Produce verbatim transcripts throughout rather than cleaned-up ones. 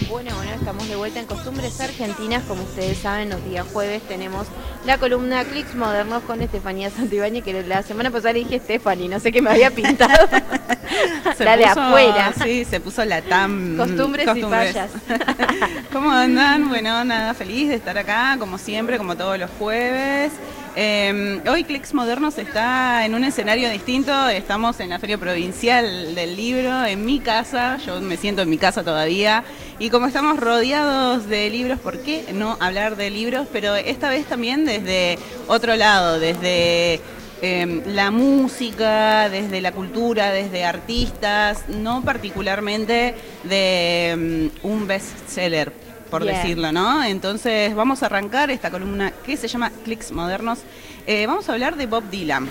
Bueno, bueno, estamos de vuelta en Costumbres Argentinas. Como ustedes saben, los días jueves tenemos la columna Clics Modernos con Estefanía Santibáñez, que la semana pasada le dije Stephanie, no sé qué me había pintado. La de puso, afuera. Sí, se puso la tam. Costumbres, costumbres. y payas. ¿Cómo andan? Bueno, nada, feliz de estar acá, como siempre, como todos los jueves. Eh, hoy Clics Modernos está en un escenario distinto. Estamos en la Feria Provincial del Libro, en mi casa. Yo me siento en mi casa todavía. Y como estamos rodeados de libros, ¿por qué no hablar de libros? Pero esta vez también desde otro lado, desde eh, la música, desde la cultura, desde artistas, no particularmente de um, un bestseller, por yeah. decirlo, ¿no? Entonces vamos a arrancar esta columna que se llama Clics Modernos. Eh, vamos a hablar de Bob Dylan.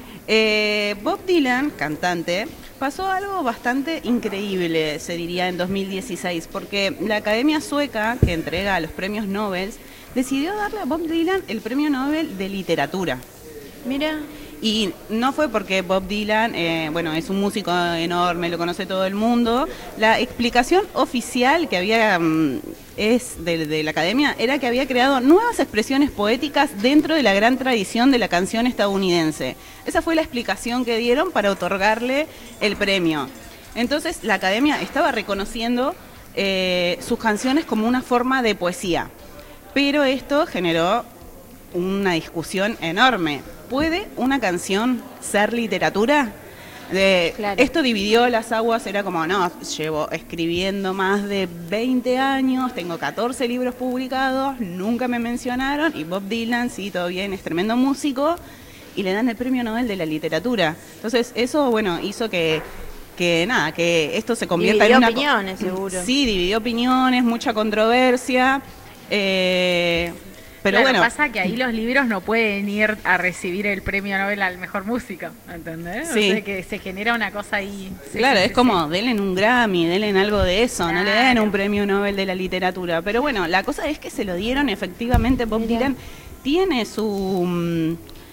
Eh, Bob Dylan, cantante, pasó algo bastante increíble, se diría, en dos mil dieciséis, porque la Academia Sueca, que entrega los premios Nobel, decidió darle a Bob Dylan el premio Nobel de Literatura. Mira. Y no fue porque Bob Dylan, eh, bueno, es un músico enorme, lo conoce todo el mundo. La explicación oficial que había, um, es de, de la Academia, era que había creado nuevas expresiones poéticas dentro de la gran tradición de la canción estadounidense. Esa fue la explicación que dieron para otorgarle el premio. Entonces, la Academia estaba reconociendo eh, sus canciones como una forma de poesía. Pero esto generó una discusión enorme. ¿Puede una canción ser literatura? De, claro. Esto dividió las aguas, era como, no, llevo escribiendo más de veinte años, tengo catorce libros publicados, nunca me mencionaron, y Bob Dylan, sí, todo bien, es tremendo músico, y le dan el premio Nobel de la literatura. Entonces, eso, bueno, hizo que, que nada, que esto se convierta dividió en una... Dividió opiniones, seguro. Sí, dividió opiniones, mucha controversia, eh... Pero claro, bueno, pasa que ahí los libros no pueden ir a recibir el premio Nobel al mejor músico, ¿entendés? Sí. O sea, que se genera una cosa ahí. Sí, claro, sí, es sí, como, sí. denle un Grammy, denle algo de eso, claro. No le den un premio Nobel de la literatura. Pero bueno, la cosa es que se lo dieron, efectivamente, Bob Mira. Dylan tiene su,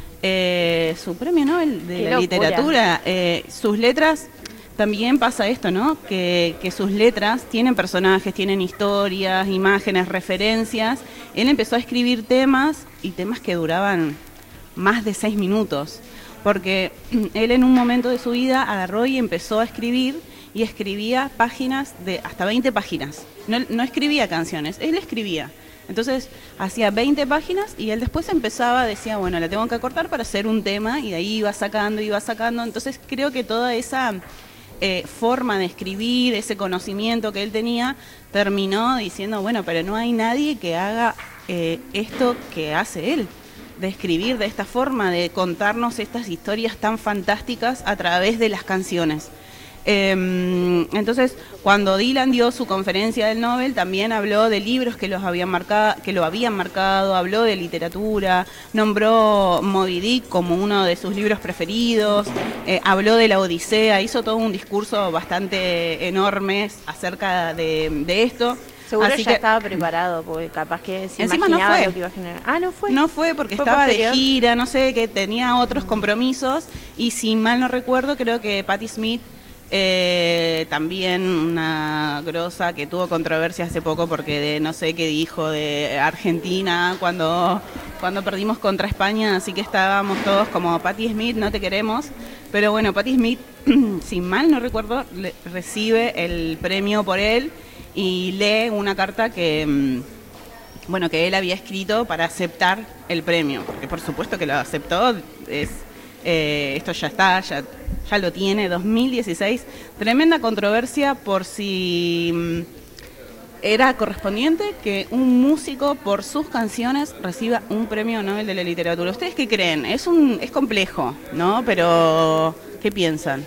eh, su premio Nobel de Qué la locura. literatura. Eh, sus letras... También pasa esto, ¿no? Que, que sus letras tienen personajes, tienen historias, imágenes, referencias. Él empezó a escribir temas y temas que duraban más de seis minutos. Porque él en un momento de su vida agarró y empezó a escribir y escribía páginas de hasta veinte páginas. No, no escribía canciones, él escribía. Entonces hacía veinte páginas y él después empezaba, decía, bueno, la tengo que acortar para hacer un tema y de ahí iba sacando, iba sacando. Entonces creo que toda esa... Eh, forma de escribir, ese conocimiento que él tenía, terminó diciendo, bueno, pero no hay nadie que haga eh, esto que hace él, de escribir de esta forma, de contarnos estas historias tan fantásticas a través de las canciones. Eh, entonces, cuando Dylan dio su conferencia del Nobel, también habló de libros que los habían marcado, que lo habían marcado, habló de literatura, nombró Moby Dick como uno de sus libros preferidos, eh, habló de la Odisea, hizo todo un discurso bastante enorme acerca de, de esto. Seguro Así ya que, estaba preparado, porque capaz que se encima imaginaba no fue. lo que iba a generar. Ah, no fue. No fue porque ¿Fue estaba posterior? de gira, no sé, que tenía otros compromisos, y si mal no recuerdo, creo que Patti Smith, Eh, también una grosa que tuvo controversia hace poco porque de no sé qué dijo de Argentina cuando, cuando perdimos contra España, así que estábamos todos como, Patti Smith, no te queremos. Pero bueno, Patti Smith, si mal no recuerdo, le, recibe el premio por él y lee una carta que, bueno, que él había escrito para aceptar el premio, porque por supuesto que lo aceptó, es, eh, esto ya está, ya... ya lo tiene, dos mil dieciséis, tremenda controversia por si era correspondiente que un músico por sus canciones reciba un premio Nobel de la literatura. ¿Ustedes qué creen? Es un es complejo, ¿no? Pero, ¿qué piensan?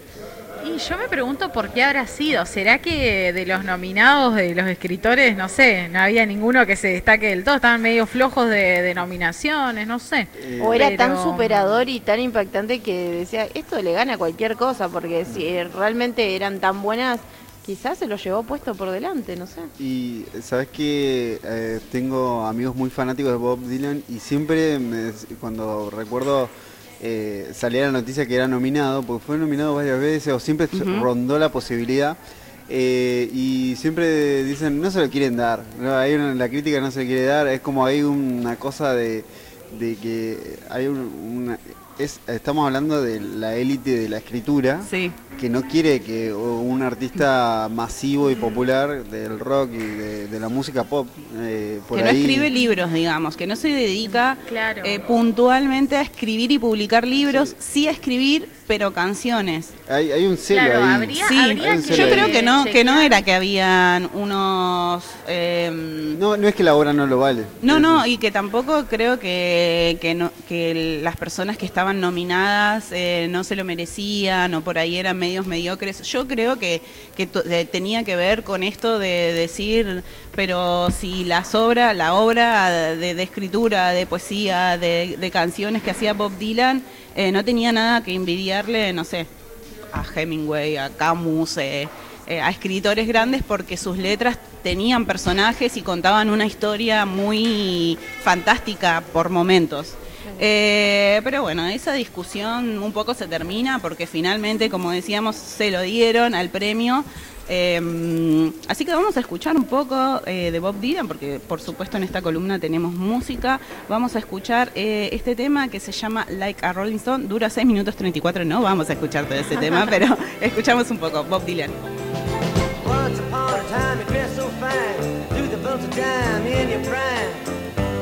Y yo me pregunto por qué habrá sido. ¿Será que de los nominados, de los escritores, no sé, no había ninguno que se destaque del todo? Estaban medio flojos de, de nominaciones, no sé. Eh, o era pero... tan superador y tan impactante que decía, esto le gana a cualquier cosa, porque si realmente eran tan buenas, quizás se lo llevó puesto por delante, no sé. Y sabes que eh, tengo amigos muy fanáticos de Bob Dylan y siempre me, cuando recuerdo... Eh, salía la noticia que era nominado, porque fue nominado varias veces o siempre uh-huh. rondó la posibilidad, Eh, y siempre dicen, no se lo quieren dar, ¿no? Hay una, la crítica no se le quiere dar, es como hay una cosa de, de que hay un, una... Es, estamos hablando de la élite de la escritura, Sí. que no quiere que un artista masivo y popular del rock y de, de la música pop eh, por que no ahí... escribe libros, digamos, que no se dedica Claro. eh, puntualmente a escribir y publicar libros, sí, a escribir, pero canciones. Hay, hay un celo Claro, ahí. habría- Sí, habría que yo creo que no, que no chequear. era que habían unos... eh, No, no es que la obra no lo vale. No, Es- no, y que tampoco creo que, que, no, que las personas que estaban nominadas eh, no se lo merecían o por ahí eran medios mediocres. Yo creo que, que to- eh, tenía que ver con esto de decir, pero si las obras, la obra de, de escritura, de poesía, de, de canciones que hacía Bob Dylan, eh, no tenía nada que envidiarle, no sé, a Hemingway, a Camus, eh, eh, a escritores grandes, porque sus letras tenían personajes y contaban una historia muy fantástica por momentos. Eh, pero bueno, esa discusión un poco se termina porque finalmente, como decíamos, se lo dieron al premio. Eh, así que vamos a escuchar un poco eh, de Bob Dylan, porque por supuesto en esta columna tenemos música. Vamos a escuchar eh, este tema que se llama Like a Rolling Stone. Dura seis minutos treinta y cuatro, no vamos a escuchar todo ese tema, pero escuchamos un poco. Bob Dylan. Once upon a time you dressed so fine, threw the bumps of dime in your prime.